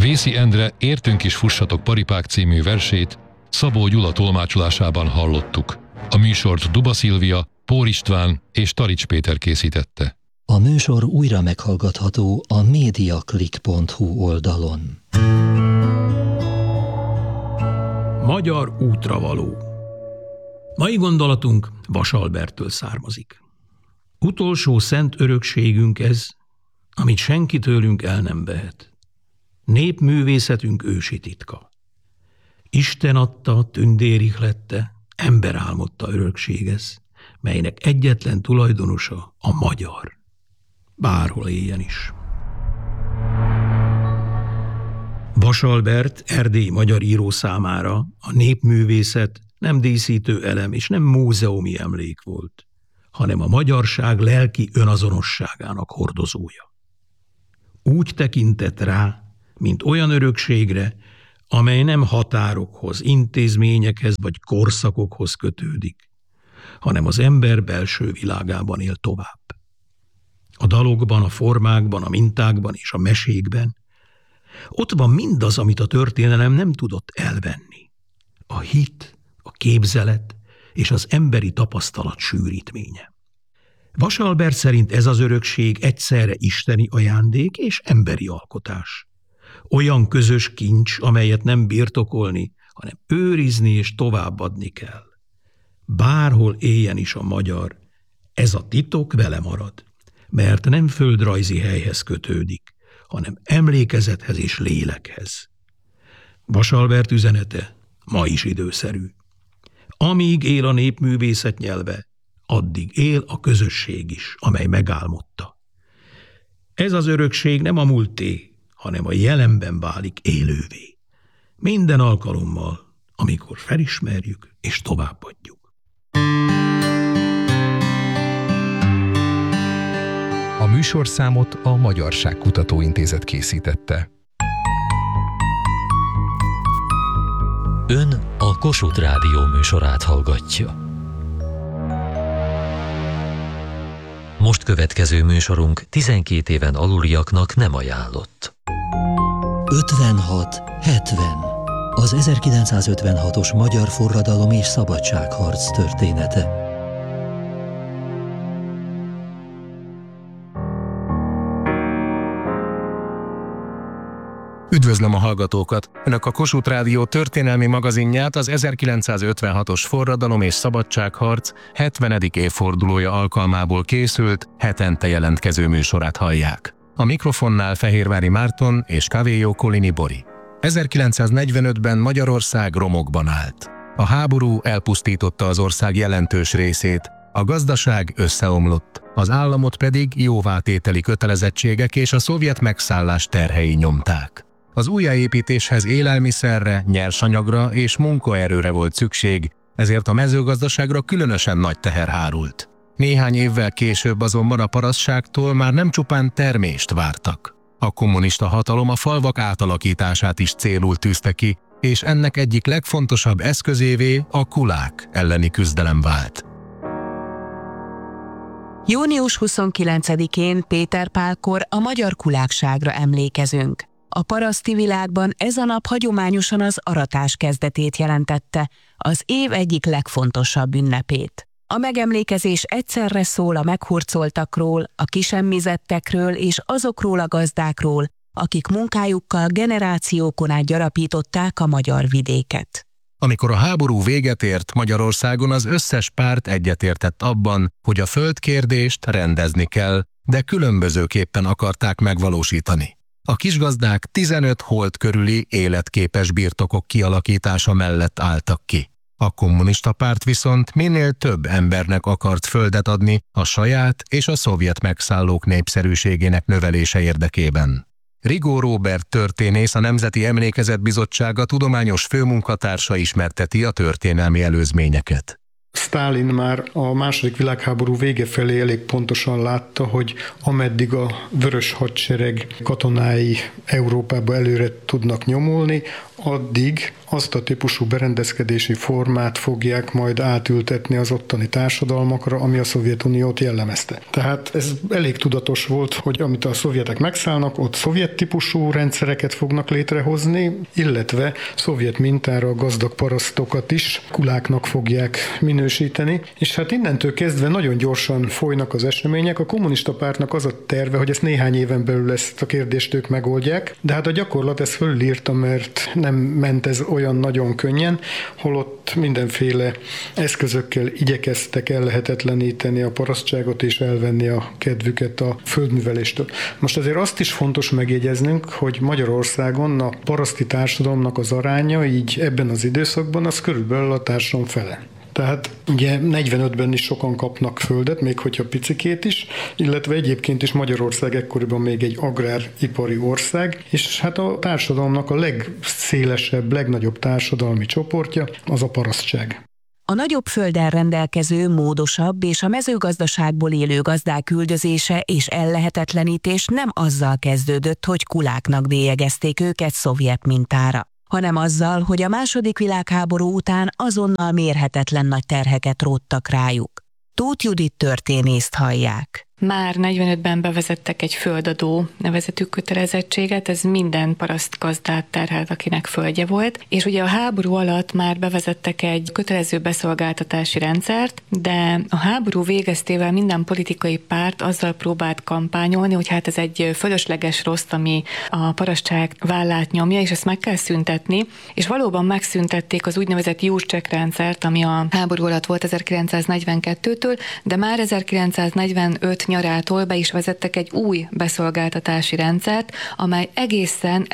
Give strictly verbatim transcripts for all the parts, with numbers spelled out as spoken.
Vészi Endre Értünk is fussatok paripák című versét Szabó Gyula tolmácsolásában hallottuk. A műsort Duba Szilvia, Pór István és Tarics Péter készítette. A műsor újra meghallgatható a mediaclick pont hu oldalon. Magyar útravaló. Mai gondolatunk Vasalberttől származik. Utolsó szent örökségünk ez, amit senki tőlünk el nem vehet. Népművészetünk ősi titka. Isten adta, tündér ihlette, ember álmodta örökség ez, melynek egyetlen tulajdonosa a magyar. Bárhol éljen is. Vasalbert, erdélyi magyar író számára a népművészet nem díszítő elem és nem múzeumi emlék volt, hanem a magyarság lelki önazonosságának hordozója. Úgy tekintett rá, mint olyan örökségre, amely nem határokhoz, intézményekhez vagy korszakokhoz kötődik, hanem az ember belső világában él tovább. A dalokban, a formákban, a mintákban és a mesékben ott van mindaz, amit a történelem nem tudott elvenni. A hit, a képzelet és az emberi tapasztalat sűrítménye. Vasalbert szerint ez az örökség egyszerre isteni ajándék és emberi alkotás. Olyan közös kincs, amelyet nem birtokolni, hanem őrizni és továbbadni kell. Bárhol éljen is a magyar, ez a titok vele marad, mert nem földrajzi helyhez kötődik, hanem emlékezethez és lélekhez. Vasalbert üzenete ma is időszerű. Amíg él a népművészet nyelve, addig él a közösség is, amely megálmodta. Ez az örökség nem a múlté, hanem a jelenben válik élővé. Minden alkalommal, amikor felismerjük és továbbadjuk. A műsorszámot a Magyarság Kutatóintézet készítette. Ön a Kossuth Rádió műsorát hallgatja. Most következő műsorunk tizenkét éven aluliaknak nem ajánlott. ötvenhat hetven Az ezerkilencszázötvenhatos magyar forradalom és szabadságharc története. Üdvözlöm a hallgatókat! Önök a Kossuth Rádió történelmi magazinját, az ezerkilencszázötvenhatos forradalom és szabadságharc hetvenedik évfordulója alkalmából készült, hetente jelentkező műsorát hallják. A mikrofonnál Fehérvári Márton és Kavélyó Kolini Bori. ezerkilencszáznegyvenötben Magyarország romokban állt. A háború elpusztította az ország jelentős részét, a gazdaság összeomlott, az államot pedig jóvátételi kötelezettségek és a szovjet megszállás terhei nyomták. Az újjáépítéshez élelmiszerre, nyersanyagra és munkaerőre volt szükség, ezért a mezőgazdaságra különösen nagy teher hárult. Néhány évvel később azonban a parasztságtól már nem csupán termést vártak. A kommunista hatalom a falvak átalakítását is célul tűzte ki, és ennek egyik legfontosabb eszközévé a kulák elleni küzdelem vált. június huszonkilencedikén Péterpálkor a magyar kulákságra emlékezünk. A paraszti világban ez a nap hagyományosan az aratás kezdetét jelentette, az év egyik legfontosabb ünnepét. A megemlékezés egyszerre szól a meghurcoltakról, a kisemmizettekről és azokról a gazdákról, akik munkájukkal generációkon át gyarapították a magyar vidéket. Amikor a háború véget ért, Magyarországon az összes párt egyetértett abban, hogy a földkérdést rendezni kell, de különbözőképpen akarták megvalósítani. A kisgazdák tizenöt hold körüli életképes birtokok kialakítása mellett álltak ki. A kommunista párt viszont minél több embernek akart földet adni a saját és a szovjet megszállók népszerűségének növelése érdekében. Rigó Róbert történész, a Nemzeti Emlékezet Bizottsága tudományos főmunkatársa ismerteti a történelmi előzményeket. Sztálin már a második világháború vége felé elég pontosan látta, hogy ameddig a vörös hadsereg katonái Európába előre tudnak nyomulni, addig azt a típusú berendezkedési formát fogják majd átültetni az ottani társadalmakra, ami a Szovjetuniót jellemezte. Tehát ez elég tudatos volt, hogy amit a szovjetek megszállnak, ott szovjet típusú rendszereket fognak létrehozni, illetve szovjet mintára a gazdag parasztokat is kuláknak fogják minősíteni, és hát innentől kezdve nagyon gyorsan folynak az események. A kommunista pártnak az a terve, hogy ezt néhány éven belül ezt a kérdést ők megoldják, de hát a gyakorlat ezt fölírta, mert nem ment ez olyan nagyon könnyen, holott mindenféle eszközökkel igyekeztek ellehetetleníteni a parasztságot és elvenni a kedvüket a földműveléstől. Most azért azt is fontos megjegyeznünk, hogy Magyarországon a paraszti társadalomnak az aránya így ebben az időszakban az körülbelül a társadalom fele. Tehát ugye negyvenötben is sokan kapnak földet, még hogyha picikét is, illetve egyébként is Magyarország ekkoriban még egy agráripari ország, és hát a társadalomnak a legszélesebb, legnagyobb társadalmi csoportja az a parasztság. A nagyobb földdel rendelkező, módosabb és a mezőgazdaságból élő gazdák üldözése és ellehetetlenítés nem azzal kezdődött, hogy kuláknak bélyegezték őket szovjet mintára, hanem azzal, hogy a második világháború után azonnal mérhetetlen nagy terheket róttak rájuk. Tóth Judit történészt hallják. Már negyvenötben bevezettek egy földadó nevezetű kötelezettséget, ez minden paraszt gazdát terhelt, akinek földje volt, és ugye a háború alatt már bevezettek egy kötelező beszolgáltatási rendszert, de a háború végeztével minden politikai párt azzal próbált kampányolni, hogy hát ez egy fölösleges rossz, ami a parasztság vállát nyomja, és ezt meg kell szüntetni, és valóban megszüntették az úgynevezett Jurcsek rendszert, ami a háború alatt volt ezerkilencszáznegyvenkettőtől, de már ezerkilencszáznegyvenöt nyarától be is vezettek egy új beszolgáltatási rendszert, amely egészen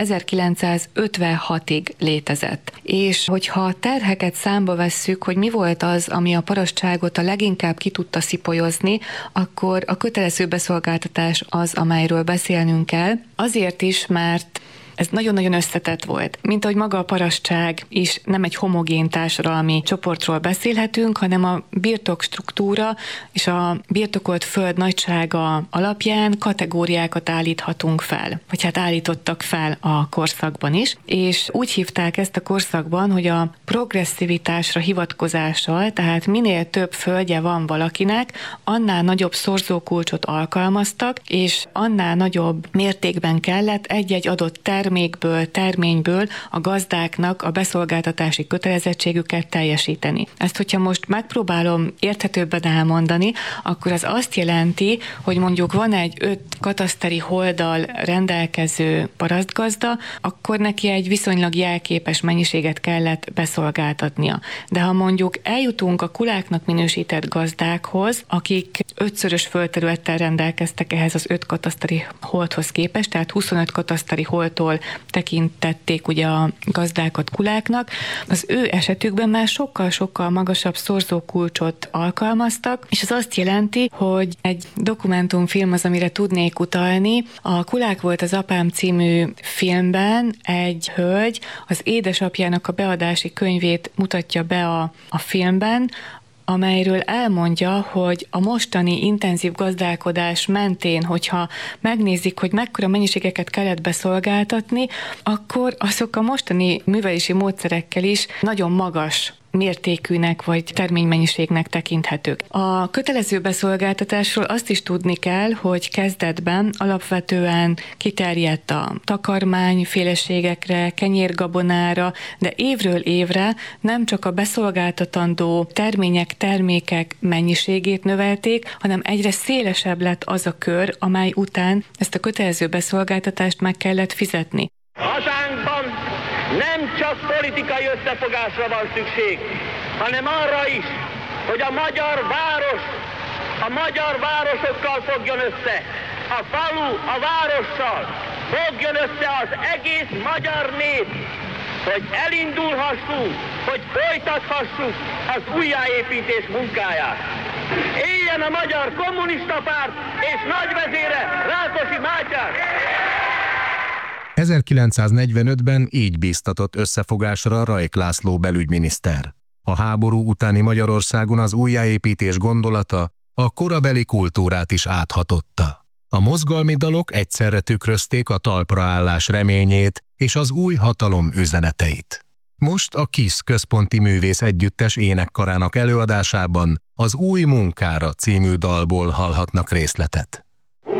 ezerkilencszázötvenhatig létezett. És hogyha a terheket számba vesszük, hogy mi volt az, ami a parasztságot a leginkább ki tudta szipolyozni, akkor a kötelező beszolgáltatás az, amelyről beszélnünk kell. Azért is, mert ez nagyon-nagyon összetett volt. Mint ahogy maga a parasztság is nem egy homogén társadalmi csoportról beszélhetünk, hanem a birtok struktúra és a birtokolt föld nagysága alapján kategóriákat állíthatunk fel, vagy hát állítottak fel a korszakban is, és úgy hívták ezt a korszakban, hogy a progresszivitásra hivatkozással, tehát minél több földje van valakinek, annál nagyobb szorzókulcsot alkalmaztak, és annál nagyobb mértékben kellett egy-egy adott termékből, terményből a gazdáknak a beszolgáltatási kötelezettségüket teljesíteni. Ezt, hogyha most megpróbálom érthetőbben elmondani, akkor az azt jelenti, hogy mondjuk van egy öt kataszteri holddal rendelkező parasztgazda, akkor neki egy viszonylag jelképes mennyiséget kellett beszolgáltatnia. De ha mondjuk eljutunk a kuláknak minősített gazdákhoz, akik ötszörös földterülettel rendelkeztek ehhez az öt kataszteri holdhoz képest, tehát huszonöt kataszteri holdtól tekintették ugye a gazdákat kuláknak, az ő esetükben már sokkal-sokkal magasabb szorzókulcsot alkalmaztak, és ez azt jelenti, hogy egy dokumentumfilm az, amire tudnék utalni. A Kulák volt az apám című filmben egy hölgy az édesapjának a beadási könyvét mutatja be a, a filmben, amelyről elmondja, hogy a mostani intenzív gazdálkodás mentén, hogyha megnézik, hogy mekkora mennyiségeket kellett beszolgáltatni, akkor azok a mostani művelési módszerekkel is nagyon magas mértékűnek vagy terménymennyiségnek tekinthetők. A kötelező beszolgáltatásról azt is tudni kell, hogy kezdetben alapvetően kiterjedt a takarmányféleségekre, kenyérgabonára, de évről évre nem csak a beszolgáltatandó termények, termékek mennyiségét növelték, hanem egyre szélesebb lett az a kör, amely után ezt a kötelező beszolgáltatást meg kellett fizetni. Hazánkban nem csak politikai összefogásra van szükség, hanem arra is, hogy a magyar város a magyar városokkal fogjon össze, a falu a várossal, fogjon össze az egész magyar nép, hogy elindulhassunk, hogy folytathassuk az újjáépítés munkáját. Éljen a Magyar Kommunista Párt és nagyvezére Rákosi Mátyás! ezerkilencszáznegyvenötben így bíztatott összefogásra Rajk László belügyminiszter. A háború utáni Magyarországon az újjáépítés gondolata a korabeli kultúrát is áthatotta. A mozgalmi dalok egyszerre tükrözték a talpraállás reményét és az új hatalom üzeneteit. Most a KISZ Központi Művész Együttes énekkarának előadásában az Új munkára című dalból hallhatnak részletet.